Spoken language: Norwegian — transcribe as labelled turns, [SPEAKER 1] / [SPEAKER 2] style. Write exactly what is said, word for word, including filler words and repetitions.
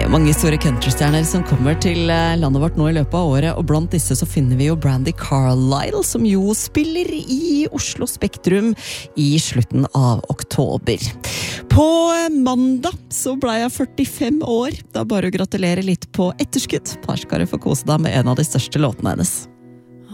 [SPEAKER 1] Mange store countrystjerner som kommer til landet vårt nå i løpet av året, og blant disse så finner vi jo Brandi Carlile, som jo spiller i Oslo Spektrum i slutten av oktober. På mandag så ble jeg førtifem år, da bare å gratulere litt på etterskudd. Her skal du få kose deg med en av de største låtene hennes.